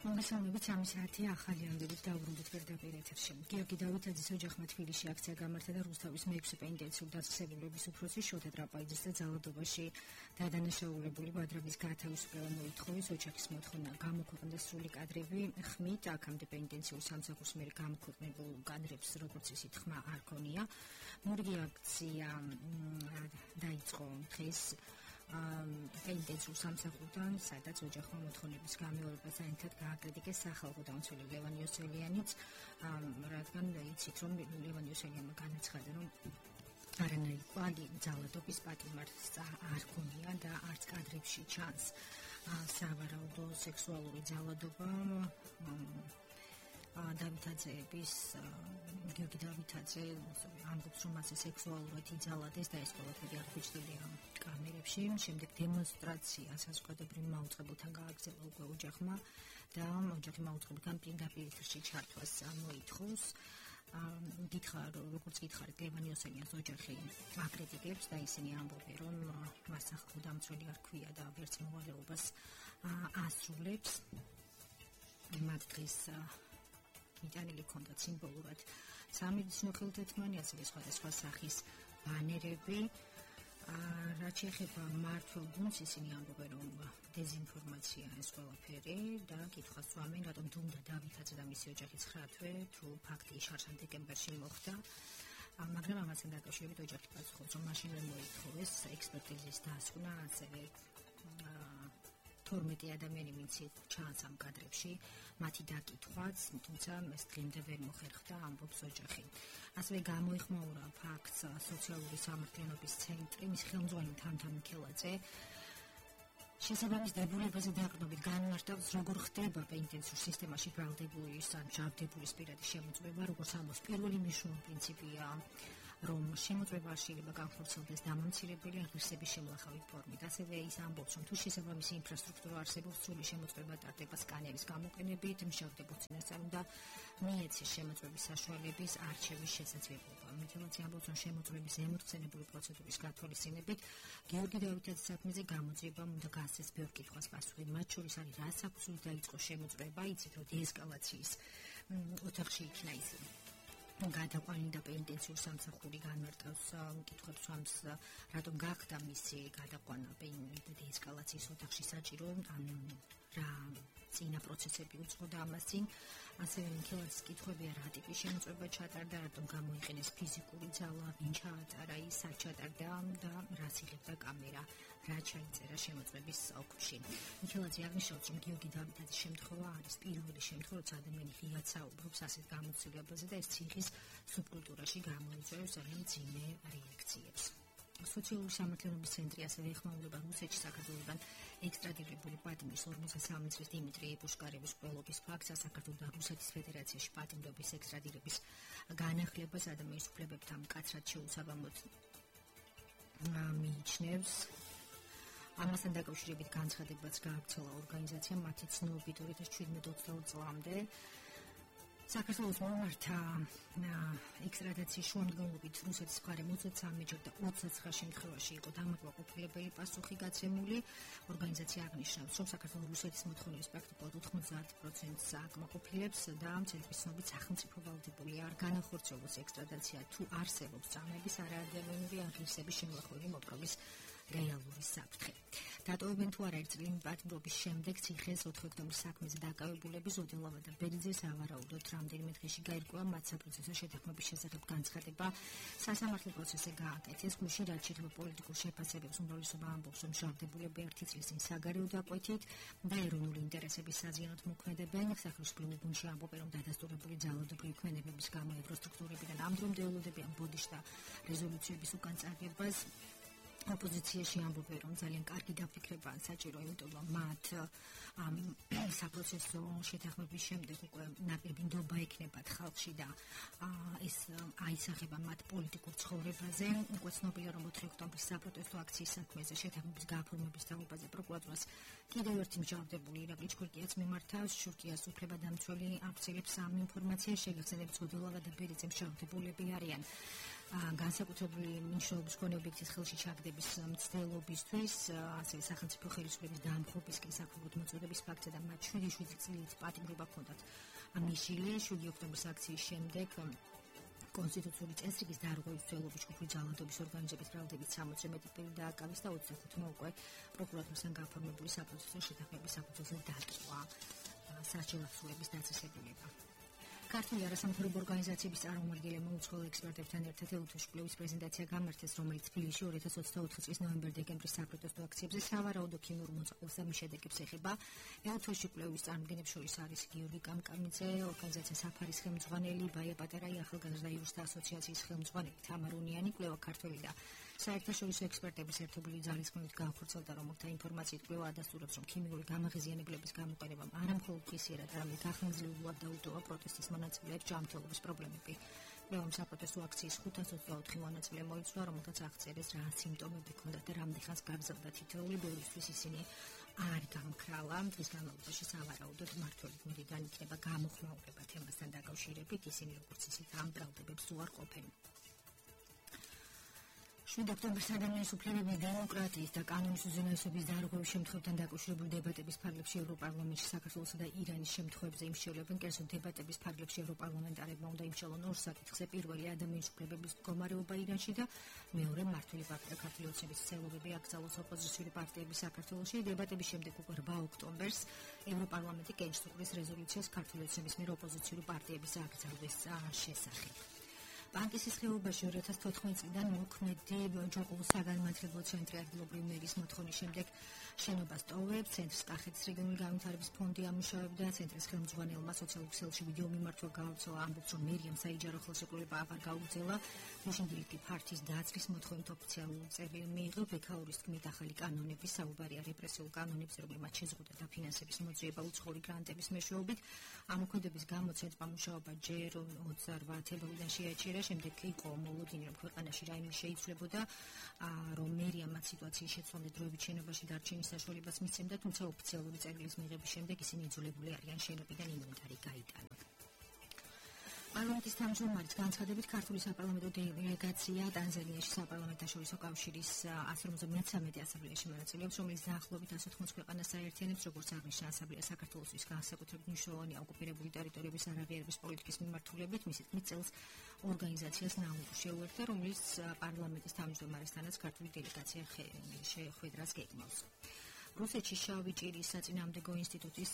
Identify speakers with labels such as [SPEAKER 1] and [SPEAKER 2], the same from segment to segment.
[SPEAKER 1] მოგესალმებით 3 საათი ახალი ამბებით დაუბრუნდით პირდაპირ ეთერში. გიორგი დავითაძის ოჯახმა თბილისში აქცია გამართა და რუსთავის მეექვსე პენიტენციურ დაწესებულების უფროსი შოთა ტრაპაიძის და ძალადობაში დადანაშაულებული ბადრების გათავისუფლება მოითხოვეს. ოჯახის მოთხოვნა გამოქვეყნდა სრული კადრები ხმით, აქამდე პენიტენციურ სამსახურს მიერ გამოქვეყნებულ კადრებს როგორც ისიც ხმა არ ქონია. მორგი აქცია დაიწყო დღეს პენიტენციურ სამსახურთან, სადაც ოჯახმა მოთხოვნების გამეორებას საერთოდ გააკრიტიკეს სახალხო დამცველი ლევან იოსელიანიც, რადგან იცით, რომ ლევან იოსელიანმა განაცხადა, რომ არანაირი კვალი ძალადობის პატიმარს არ ქონია და არც კადრებში ჩანს სავარაუდო სექსუალური ძალადობა. დავითაძეების გიორგი დავითაძე ამბობს, რომ ასე სექსუალურად იძალადეს და ეს ყველაფერი აღბეჭდილია კამერებში. შემდეგ დემონსტრაცია საზოგადოებრივ მაუწყებელთან გააგრძელა უკვე ოჯახმა და ოჯახი მაუწყებელთან პირდაპირ ეთერში ჩართვას მოითხოვს. როგორც გითხარით, ლევან იოსელიანს ოჯახი აკრიტიკებს და ისინი ამბობენ, რომ მას სახალხო დამცველი არ ქვია და ვერც მოვალეობას ასრულებს. მათ დღეს მიტანილი ჰქონდათ სიმბოლურად სამედიცინო ხელთათმანი, ასევე სხვადასხვა სახის ბანერები. რაც შეეხება მმართველ გუნდს, ისინი ამბობენ, რომ დეზინფორმაცია ეს ყველაფერი და კითხვას სვამენ, რატომ თუნდა დავითაძე და მისი ოჯახი 9 თვე თუ ფაქტი შარშან დეკემბერში მოხდა. მაგრამ ამასთან დაკავშირებით ოჯახი პასუხობს, რომ მაშინვე მოითხოვეს ექსპერტიზის დასკვნა, ასევე 12 ადამიანი ვინც ჩანს ამ კადრებში, მათი დაკითხვაც, თუმცა ეს დღემდე ვერ მოხერხდა, ამბობს ოჯახი. ასევე გამოიხმაურა ფაქტს სოციალური სამართლიანობის ცენტრი, მის ხელმძღვანელი თამთა მიქელაძე შესაბამის დებულებაზე დაყრდნობით განმარტავს, როგორ ხდება პენიტენციურ სისტემაში ბრალდებულის ან ჯავდებულის პირადი შემოწმება, როგორც ამბობს პირველი მნიშვნელოვანი პრინციპია, რომ შემოწმება შეიძლება განხორციელდეს დამამცირებელი აღირსების შემლახავი ფორმით. ასევე ის ამბობს, რომ თუ შესაბამისი ინფრასტრუქტურა არსებობს, სრული შემოწმება ტარდება სკანერის გამოყენებით, მშავდებულ წინასწარ უნდა მიეცეს შემოწმების საშუალების არჩევის შესაძლებლობა. მიქელაძე ამბობს, რომ შემოწმების ემოქცენებული პროცედურის გათვალისწინებით გიორგი დავითაძის საქმეზე გამოძიებამ უნდა გასცეს ბევრ კითხვას პასუხი. მათ შორის არის რა საფუძვლით დაიწყო შემოწმება, იცით, რომ დეესკალაციის ოთახში იქნა ის გადაყვანილი და პენიტენციურ სამსახური განმარტავს კითხვებს სვამს, რატომ გახდა მისი გადაყვანა დეესკალაციის ოთახში საჭირო, ან რა წინა პროცესები უძღოდა ამას წინ. ასევე მიქელაძის კითხვებია, რა ტიპის შემოწმება ჩატარდა, რატომ გამოიყენეს ფიზიკური ძალა, ვინ ჩაატარა ის, სად ჩატარდა და რას იღებდა კამერა, რა ჩაიწერა შემოწმების ოლქში. მიქელაძე აღნიშნავს, რომ გიორგი დავითაძის შემთხვევა არის პირველი შემთხვევა, როცა ადამიანი ღიად საუბრობს ასეთ გამოცდილებაზე და ეს ციხის სუბკულტურაში გამოიწვევს მძიმე რეაქციებს. სოციალური სამართლიანობის ცენტრი ასევე ეხმაურება რუსეთში საქართველოსგან ექსტრადირებული პატიმრის 53 წლის დიმიტრი პუშკარევის ყველობის ფაქტს, საქართველოს და რუსეთის ფედერაციაში პატიმრობის ექსტრადირების განახლებას ადამიანის უფლებებთან მკაცრად შეუსაბამოდ მიიჩნევს. ამასთან დაკავშირებით განცხადებაც გააგრძელა ორგანიზაციამ მათი ცნობით 2017-22 წლამდე. საქართველოს მომართა ექსტრადიციის შუამდგომლობით რუსეთის მხარემ 23-ჯერ და 29 შემთხვევაში იყო დამაკმაყოფილებელი პასუხი გაცემული. ორგანიზაცია აღნიშნავს, რომ საქართველოს რუსეთის მოთხოვნების პრაქტიკულად 90%-ს აკმაყოფილებს და ცენტრის ცნობით სახელმწიფო ვალდებული არ განახორციელოს ექსტრადიცია თუ არსებობს წამების არაადვილოვნური აღირსების შემლახველი მოპყრობის რეალური საფრთხე. დატოვებენ თუ არა ერთწლიანი პატიმრობის შემდეგ ციხეს 4 ოქტომბრის საქმეზე დაკავებულები ზოდელავა და ბერძე სავარაუდოდ რამდენიმე დღეში გაირკვევა მათ საპროცესო შეთანხმების შესახებ განცხადება სასამართლო პროცესზე გააკეთეს. გუშინ რაც შეეხება პოლიტიკურ შეფასებებს, უმრავლესობა ამბობს, რომ მშავდებულები 1 წლის წინ საგარეო დაკვეთით და ეროვნული ინტერესების საზიანოდ მოქმედებენ. სახელმწიფო გუნდში ამბობენ, რომ დადასტურებული ძალადობრივი ქმედებების გამო ევროსტრუქტურებიდან ამდრომდებოდებიან ბოდიშ და რეზოლუციების უკან წარგებას. ოპოზიციაში ამბობენ, რომ ძალიან კარგი დაფიქრება საჭირო, იმიტომ რომ მათ საპროცესო შეთანხმების შემდეგ უკვე ნაკლები ნდობა ექნებათ ხალხში და ეს აისახება მათ პოლიტიკურ ცხოვრებაზე. უკვე ცნობილია, რომ 4 ოქტომბრის საპროტესტო აქციის საქმეზე შეთანხმების გაფორმების თაობაზე პროკურატურას კიდევ ერთი მსჯავრდებული ირაკლი ჩქურკიაც მიმართავს. ჩქურკიას უფლებადამცველი აღწერებს ამ ინფორმაციას, შეგახსენებთ ზოდელავა და ბერიძე მსჯავრდებულები არიან განსაკუთრებული მნიშვნელობის მქონე ობიექტის ხელში ჩაგდების მცდელობისთვის, ასევე სახელმწიფო ხელისუფლების დამხობისკენ საქმროდ მოწოდების ფაქტზე და მათ 7 წლით პატიმრობა ჰქონდათ მისული 7 ოქტომბრის აქციის შემდეგ კონსტიტუციური წესრიგის დარღვევის მცდელობის ჯგუფური ძალადობის ორგანიზების ბრალდებით 60-ზე მეტი პირი დააკავეს და 25-მა უკვე პროკურატურისგან გაფორმებული საპროცესო შეთანხმების საფუძველზე დატოვა სასჯელ აღსრულების დაწესებულება. ქართული არასამთავრობო ორგანიზაციების წარმომადგენლებმა უცხოელ ექსპერტებთან ერთად ელუთვეში კვლევის პრეზენტაცია გამართეს, რომელიც თბილისში 2024 წლის ნოემბერ-დეკემბრის საპროტესტო აქციებზე სავარაუდო ქიმიურ მოწყობას და მის შედეგებს ეხება. ელუთვეში კვლევის წარმომადგენლებს შორის არის გიორგი კამკამიძე, ორგანიზაცია საფარის ხელმძღვანელი, ბაია პატარაი, ახალგაზრდა იურისტთა ასოციაციის ხელმძღვანელი თამარ უნიანი, კვლევა ქართველი და საერთაშორისო ექსპერტების ერთობლივი ძალისხმევით განხორციელდა, რომელთა ინფორმაციით კვლევა ადასტურებს, რომ ქიმიური გამაღიზიანებლების გამოყენებამ არამხოლოდ ფისიერად, არამედ ახალგაზრდულად დაუტოვა პროტესტის მონაწილეებს ჯანმრთელობის პრობლემები. კვლევამ საპროტესტო აქციის 524 მონაწილე მოიცვა, რომელთაც აღწერეს რა სიმპტომები ჰქონდათ და რამდენ ხანს გაგრძელდა თითოეული, ბევრისთვის ისინი არ გამქრალა. დღის განმავლობაში სავარაუდოდ მმართველი გუნდიდან იქნება გამოხმაურება თემასთან დაკავშირებით, ისინი როგორც ისეთ ამ ბრალდებებს უარყოფენ. 7 ოქტომბრის ადამიანის უფლებების, დემოკრატიის და კანონის უზენაესობის დარღვევის შემთხვევებთან დაკავშირებული დებატების ფარგლებში ევროპარლამენტში საქართველოსა და ირანის შემთხვევებზე იმსჯელებენ. კერძო დებატების ფარგლებში ევროპარლამენტარებმა უნდა იმსჯელონ ორ საკითხზე. პირველი ადამიანის უფლებების მდგომარეობა ირანში და მეორე მმართველი პარტია ქართული ოცნების ცდილობები აკრძალოს ოპოზიციური პარტიების საქართველოში. დებატების შემდეგ უკვე 8 ოქტომბერს ევროპარლამენტი კენჭსურის რეზოლუციას ქართული ოცნების მიერ ოპოზიციური პარტიების აკრძალვის შესახებ. ბანკის ხეობაში 2014 წლიდან მოქმედი ჯოყურის საგანმანათლებლო ცენტრი ადგილობრივი მერის მოთხოვნის შემდეგ შენობას ტოვებს. ცენტრს კახეთის რეგიონული განვითარების ფონდი ამუშავებდა. ცენტრის ხელმძღვანელმა სოციალურ ქსელში ვიდეო მიმართვა გაავრცელა, ამბობს, რომ მერიამ საიჯარო ხელშეკრულება აღარ გაუგზავნა. მუშინგილიკი ფართის დაცვის მოთხოვნით ოფიციალური წერილი მიიღო. ბექაურის თქმით, ახალი კანონები საუბარია რეპრესიულ კანონებზე, რომლებმაც შეზღუდა დაფინანსების მოძიება უცხოური გრანტების მეშვეობით. ამოქმედების გამო ცენტრმა მუშაობა ჯერ 28 თებერვალიდან შეაჩერა. შემდეგ იყო მოლოდინი, რომ ქვეყანაში რაიმე შეიცვლებოდა, რომ მერია მათ სიტუაციის შეცვლამდე დროებით შენობაში დარჩენის საშუალებას მისცემდა, თუმცა ოფიციალური წერილის მიღების შემდეგ ისინი იძულებული არიან შენობიდან ინვენტარი გაიტანონ. პარლამენტის თავმჯდომარის განცხადებით, ქართული საპარლამენტო დელეგაცია ტანზანიაში საპარლამენტაშორისო კავშირის 153 ასამბლეაში მონაწილეობს, რომელიც დაახლოებით 180 ქვეყანას აერთიანებს, როგორც აღნიშნა ასამბლეა საქართველოსთვის განსაკუთრებით მნიშვნელოვანი ოკუპირებული ტერიტორიების არაღიარების პოლიტიკის მიმართულებით, მისი თქმით წელს ორგანიზაციას ნაურუ შეუერთდა, რომელიც პარლამენტის თავმჯდომარესთანაც ქართული დელეგაცია შეხვედრას გეგმავს. რუსეთში შავი ჭირის საწინააღმდეგო ინსტიტუტის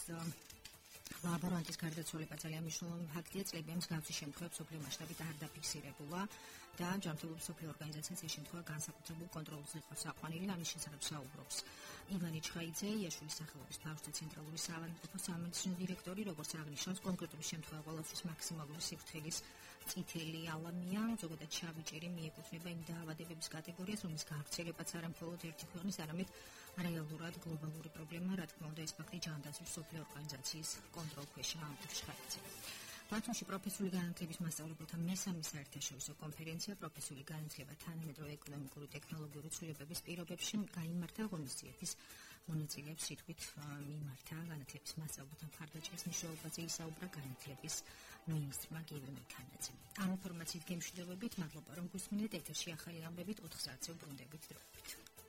[SPEAKER 1] ლაბორანტის გარდაცვალება ძალიან მნიშვნელოვანი ფაქტია. წლები მსგავსი შემთხვევები მსოფლიო მასშტაბით არ დაფიქსირებულა და ჯანმრთელობის მსოფლიო ორგანიზაციაც ეს შემთხვევა განსაკუთრებულ კონტროლს იყო საყვანილი. ამის შესახებ საუბრობს ივანი ჩხაიძე, იაშვილის სახელობის ბავშვთა ცენტრალური საავადმყოფოს სამედიცინო დირექტორი. როგორც აღნიშნავს, კონკრეტული შემთხვევა ყოველთვის მაქსიმალური სიფრთხილის წითელი ალამია. ზოგადად შავი ჭირი მიეკუთვნება იმ დაავადებების კატეგორიას, რომლის გავრცელებაც არა მხოლოდ ერთი ქვეყნის, არამედ რეალურად გლობალური პრობლემაა. რა თქმა უნდა, ეს ფაქტი ჯანდაცვის მსოფლიო ორგანიზაციის კონტროლქვეშაა, ამბობს ჩხაიძე. ბათუმში პროფესიული განათლების მასწავლებელთა მესამე საერთაშორისო კონფერენცია პროფესიული განათლება თანამედროვე ეკონომიკური ტექნოლოგიური ცვლილებების პირობებში გაიმართა. ღონისძიების მონაწილეებს სიტყვით მიმართა განათლების მასწავლებლთა მხარდაჭერის მნიშვნელობაზე ისაუბრა განათლების მინისტრმა გივი მექანაძემ. ამ ინფორმაციით გემშვიდობებით, მადლობა რომ გვისმინეთ. ეთერში ახალი ამბებით 4 საათზე უბრუნდებით დროებით.